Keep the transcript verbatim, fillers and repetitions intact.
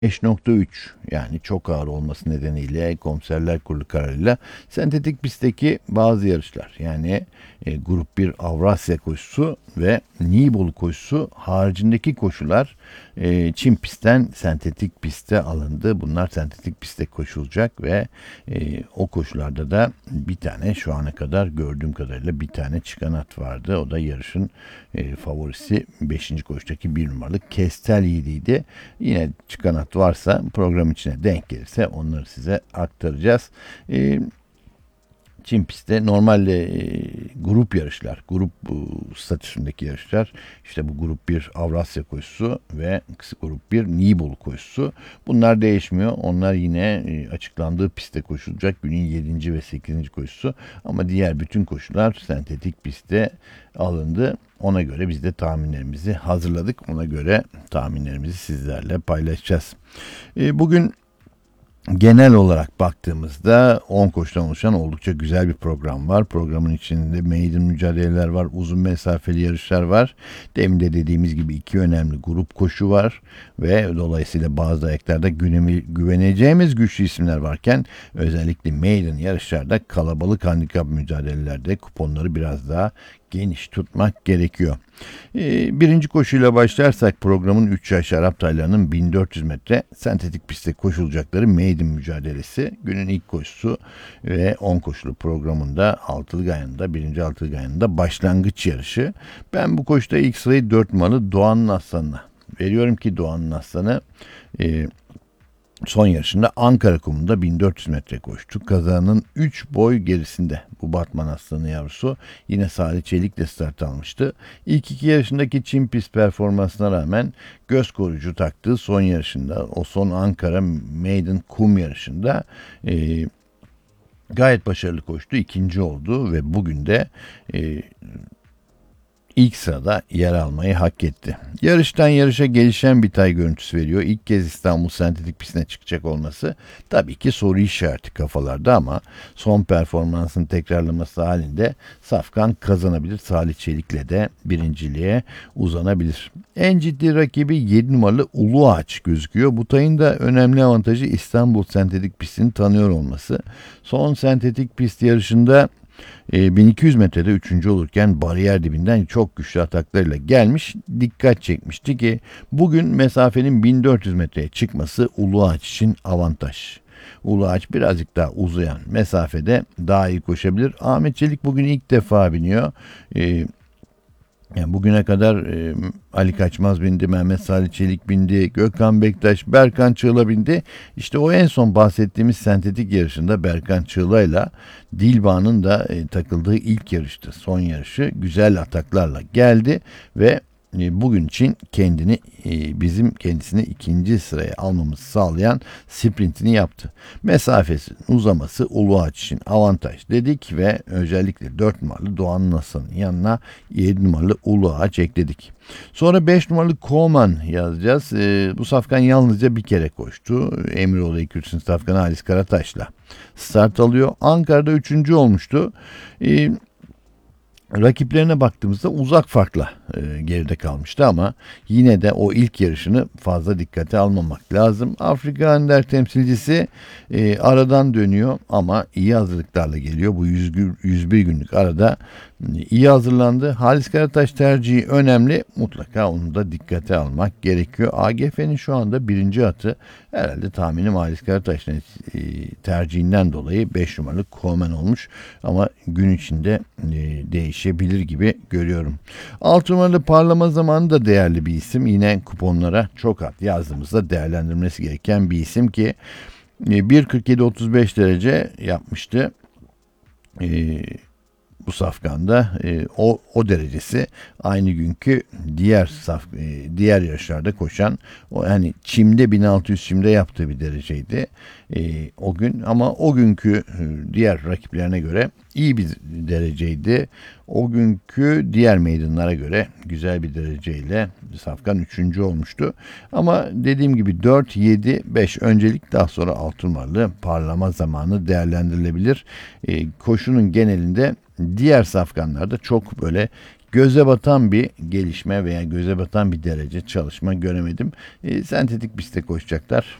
beş nokta üç, yani çok ağır olması nedeniyle Komiserler Kurulu kararıyla sentetik pistteki bazı yarışlar, yani e, Grup bir Avrasya koşusu ve Nibolu koşusu haricindeki koşular e, Çin pistten sentetik piste alındı. Bunlar sentetik pistte koşulacak ve e, o koşularda da bir tane, şu ana kadar gördüğüm kadarıyla bir tane çıkan at vardı. O da yarışın e, favorisi beşinci koşudaki bir numaralı Kestel Yiğidi'ydi. Yine çıkan at varsa, program içine denk gelirse onları size aktaracağız. E, Çin pistte normalde e, grup yarışlar, grup e, statüsündeki yarışlar, işte bu grup bir Avrasya koşusu ve grup bir Nibolu koşusu. Bunlar değişmiyor. Onlar yine e, açıklandığı pistte koşulacak günün yedinci ve sekizinci koşusu. Ama diğer bütün koşular sentetik pistte alındı. Ona göre biz de tahminlerimizi hazırladık. Ona göre tahminlerimizi sizlerle paylaşacağız. E, bugün genel olarak baktığımızda on koşudan oluşan oldukça güzel bir program var. Programın içinde maiden mücadeleler var, uzun mesafeli yarışlar var. Demin de dediğimiz gibi iki önemli grup koşu var ve dolayısıyla bazı ayaklarda güveneceğimiz güçlü isimler varken özellikle maiden yarışlarda kalabalık handikap mücadelelerde kuponları biraz daha geniş tutmak gerekiyor. Ee, birinci koşuyla başlarsak programın üç yaş Arap taylarının bin dört yüz metre sentetik pistte koşulacakları maiden mücadelesi. Günün ilk koşusu ve on koşulu programında altılı ganyanında, birinci altılı ganyanında başlangıç yarışı. Ben bu koşuda ilk sırayı dört numaralı Doğan'ın Aslanı'na veriyorum ki Doğan'ın Aslanı e, son yarışında Ankara kumunda bin dört yüz metre koştu. Kazanın üç boy gerisinde bu Batman Aslanı yavrusu yine Salih Çelik'le start almıştı. İlk iki yarışındaki Çin pist performansına rağmen göz koruyucu taktığı son yarışında, o son Ankara Maiden kum yarışında e, gayet başarılı koştu. İkinci oldu ve bugün de e, İlk sırada yer almayı hak etti. Yarıştan yarışa gelişen bir tay görüntüsü veriyor. İlk kez İstanbul sentetik pistine çıkacak olması tabii ki soru işareti kafalarda ama son performansın tekrarlaması halinde Safkan kazanabilir. Salih Çelik'le de birinciliğe uzanabilir. En ciddi rakibi yedi numaralı Ulu Ağaç gözüküyor. Bu tayın da önemli avantajı İstanbul sentetik pistini tanıyor olması. Son sentetik pist yarışında bin iki yüz metrede üçüncü olurken bariyer dibinden çok güçlü ataklarıyla gelmiş, dikkat çekmişti ki bugün mesafenin bin dört yüz metreye çıkması Ulu Ağaç için avantaj. Ulu Ağaç birazcık daha uzayan mesafede daha iyi koşabilir. Ahmet Çelik bugün ilk defa biniyor. Ee, Yani bugüne kadar e, Ali Kaçmaz bindi, Mehmet Salih Çelik bindi, Gökhan Bektaş, Berkan Çığla bindi. İşte o en son bahsettiğimiz sentetik yarışında Berkan Çığla'yla Dilbağ'ın da e, takıldığı ilk yarıştı. Son yarışı güzel ataklarla geldi ve e, bugün için kendini e, bizim kendisini ikinci sıraya almamızı sağlayan sprintini yaptı. Mesafesi uzaması Ulu Ağaç için avantaj dedik ve özellikle dört numaralı Doğan Nasır'ın yanına yedi numaralı Ulu Ağaç ekledik. Sonra beş numaralı Koman yazacağız. E, bu safkan yalnızca bir kere koştu. Emiroğlu İkülsün safkanı Halis Karataş'la start alıyor. Ankara'da üçüncü olmuştu. E, Rakiplerine baktığımızda uzak farkla e, geride kalmıştı ama yine de o ilk yarışını fazla dikkate almamak lazım. Afrika Ender temsilcisi e, aradan dönüyor ama iyi hazırlıklarla geliyor. Bu yüz bir günlük arada e, iyi hazırlandı. Halis Karataş tercihi önemli. Mutlaka onu da dikkate almak gerekiyor. A G F'nin şu anda birinci atı, herhalde tahminim Halis Karataş'ın e, tercihinden dolayı beş numaralı Komen olmuş ama gün içinde e, değişebilir gibi görüyorum. altı numaralı Parlama Zamanı da değerli bir isim. Yine kuponlara çok at yazdığımızda değerlendirmesi gereken bir isim ki bir kırk yedi otuz beş derece yapmıştı. E, bu safkanda e, o o derecesi aynı günkü diğer saf e, diğer yarışlarda koşan, o hani çimde bin altı yüz çimde yaptığı bir dereceydi e, o gün, ama o günkü e, diğer rakiplerine göre iyi bir dereceydi. O günkü diğer meydanlara göre güzel bir dereceyle safkan üçüncü olmuştu. Ama dediğim gibi dört, yedi, beş öncelik, daha sonra altı numaralı Parlama Zamanı değerlendirilebilir. E, koşunun genelinde diğer safkanlarda çok böyle göze batan bir gelişme veya göze batan bir derece çalışma göremedim. E, sentetik pistte koşacaklar.